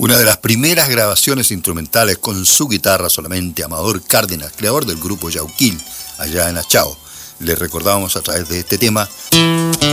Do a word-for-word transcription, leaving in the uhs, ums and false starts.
Una de las primeras grabaciones instrumentales con su guitarra solamente, Amador Cárdenas, creador del grupo Yauquil, allá en Achao. Les recordábamos a través de este tema